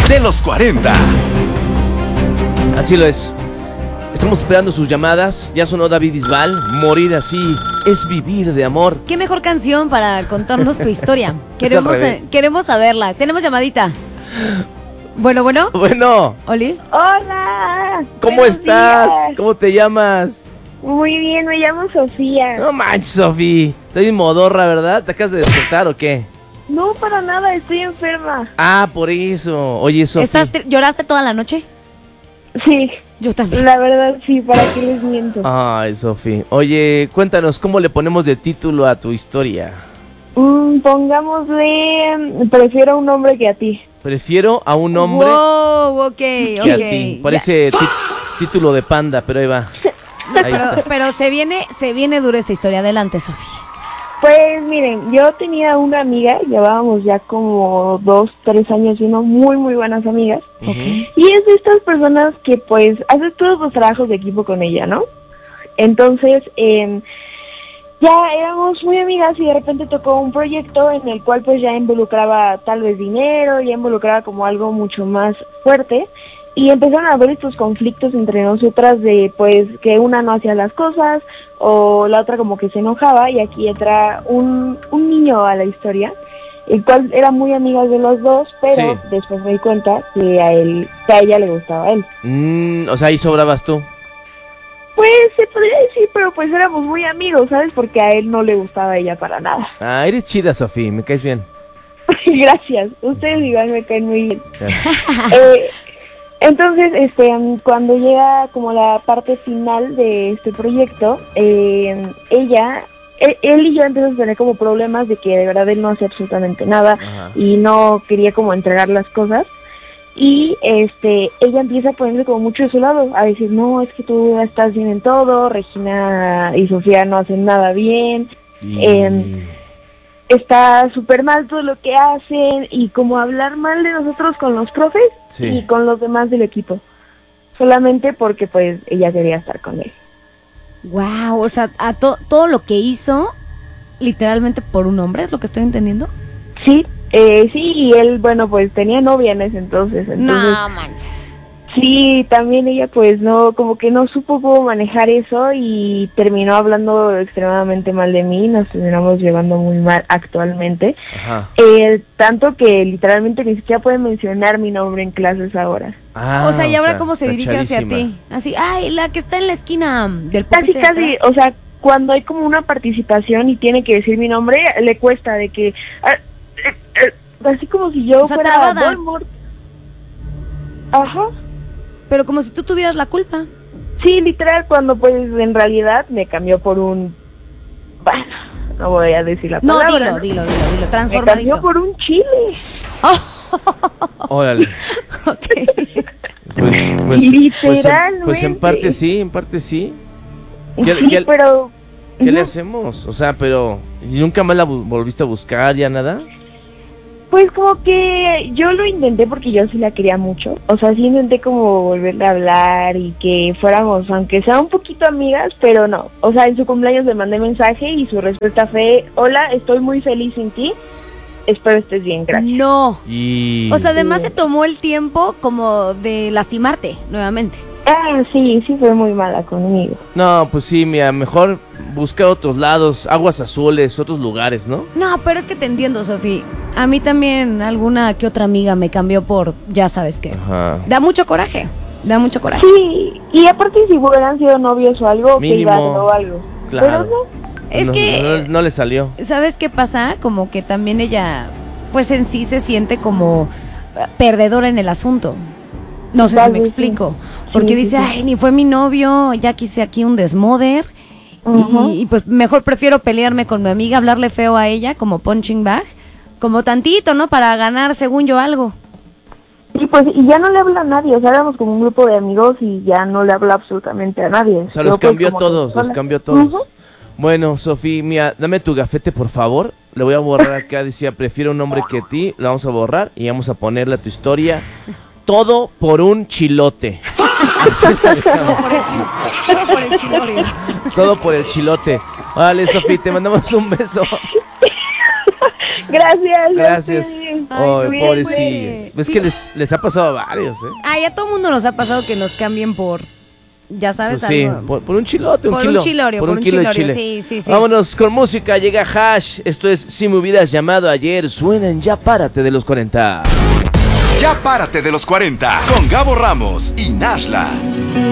de los 40. Así lo es. Estamos esperando sus llamadas. Ya sonó David Bisbal. Morir así es vivir de amor. Qué mejor canción para contarnos tu historia. Queremos saberla. Tenemos llamadita. Bueno. Bueno. ¿Oli? Hola. ¿Cómo estás? Días. ¿Cómo te llamas? Muy bien, me llamo Sofía. No manches, Sofi. Estás bien modorra, ¿verdad? ¿Te acabas de despertar o qué? No, para nada, estoy enferma. Ah, por eso. Oye, Sofi. ¿Lloraste toda la noche? Sí, Yo también. la verdad sí, ¿para qué les miento? Ay, Sofi. Oye, cuéntanos, ¿cómo le ponemos de título a tu historia? Pongámosle, prefiero a un hombre que a ti. Prefiero a un hombre Wow, ok. que a ti. Parece título de panda, pero ahí va. Ahí está. Pero se viene dura esta historia. Adelante, Sofía. Pues miren, yo tenía una amiga, llevábamos ya como 2, 3 años siendo muy, muy buenas amigas. Ujú. Y es de estas personas que pues haces todos los trabajos de equipo con ella, ¿no? Entonces, ya éramos muy amigas y de repente tocó un proyecto en el cual pues ya involucraba tal vez dinero, ya involucraba como algo mucho más fuerte. Y empezaron a haber estos conflictos entre nosotras de pues que una no hacía las cosas o la otra como que se enojaba, y aquí entra un niño a la historia, el cual era muy amiga de los dos, pero Sí. después me di cuenta que a ella le gustaba a él. O sea, ahí sobrabas tú. Pues se podría decir, pero pues éramos muy amigos, ¿sabes? Porque a él no le gustaba a ella para nada. Ah, eres chida, Sofía, me caes bien. Gracias, ustedes igual me caen muy bien. Gracias. Entonces, cuando llega como la parte final de este proyecto, él y yo empezamos a tener como problemas de que de verdad él no hacía absolutamente nada. Ajá. Y no quería como entregar las cosas. Y ella empieza a ponerse como mucho de su lado, a decir, no, es que tú estás bien en todo, Regina y Sofía no hacen nada bien. Está súper mal todo lo que hacen, y como hablar mal de nosotros con los profes Sí. y con los demás del equipo, solamente porque pues ella quería estar con él. Wow, o sea, todo lo que hizo, literalmente por un hombre, ¿es lo que estoy entendiendo? Sí, sí, y él, bueno, pues tenía novia en ese entonces, No manches. sí, también ella pues no, como que no supo cómo manejar eso y terminó hablando extremadamente mal de mí, nos terminamos llevando muy mal actualmente. Ajá. Tanto que literalmente ni siquiera puede mencionar mi nombre en clases ahora. Ah, o sea, ¿y ahora cómo se dirige hacia tachadísima. ti? Así, ay, la que está en la esquina del Casi, pupitre de casi, atrás. o sea, cuando hay como una participación y tiene que decir mi nombre, le cuesta de que... así como si yo O sea, fuera trabada. Voldemort. Ajá. Pero como si tú tuvieras la culpa. Sí, literal, cuando pues en realidad me cambió por un... Bueno, no voy a decir la No, palabra. ¿no? dilo, Me cambió transformadito. por un chile. Órale. Ok. Literalmente. Pues en parte sí, en parte sí. Sí, pero... ¿Qué le hacemos? O sea, pero ¿y nunca más la volviste a buscar, ya nada? Pues como que yo lo intenté porque yo sí la quería mucho. O sea, sí intenté como volverle a hablar y que fuéramos, aunque sea un poquito amigas, pero no. O sea, en su cumpleaños le mandé mensaje y su respuesta fue: hola, estoy muy feliz sin ti, espero estés bien, gracias. No. Y... O sea, además se tomó el tiempo como de lastimarte nuevamente. Sí, sí fue muy mala conmigo. No, pues sí, mira, mejor buscar otros lados, aguas azules, otros lugares, ¿no? No, pero es que te entiendo, Sofi. A mí también alguna que otra amiga me cambió por ya sabes qué. Ajá. Da mucho coraje. Sí, y aparte si hubieran sido novios o algo, Mínimo. que iba o algo. Claro. Pero no. Es No, que, no le salió. ¿sabes qué pasa? Como que también ella, pues en sí se siente como perdedora en el asunto. No sé si Tal me vez explico. sí. Porque Sí, dice, sí. ay, ni fue mi novio, ya quise aquí un desmoder. Ujú. Y pues mejor prefiero pelearme con mi amiga, hablarle feo a ella, como punching bag, como tantito, ¿no? Para ganar, según yo, algo. Y pues, y ya no le habla a nadie, o sea, éramos como un grupo de amigos y ya no le habla absolutamente a nadie. O sea, los Yo, pues, cambió a como todos, sola. los cambió a todos. Ujú. Bueno, Sofía, mira, dame tu gafete, por favor. Le voy a borrar acá, decía, prefiero un hombre que a ti. La vamos a borrar y vamos a ponerle a tu historia. Todo por un chilote. Todo por el chilorio. Todo por el chilote. Vale, Sofía, te mandamos un beso. Gracias. Gracias. Ay, Ay, bien, pobrecilla. güey. Es que les ha pasado a varios, ¿eh? Ay, a todo mundo nos ha pasado que nos cambien por, ya sabes, Pues sí, algo. por un chilote, Por un chilorio, por un kilo de chilorio, chile. sí. Vámonos con música, llega Hash. Esto es Si me hubieras llamado ayer. Suenan Ya Párate de los 40. Ya párate de los 40 con Gabo Ramos y Nashla.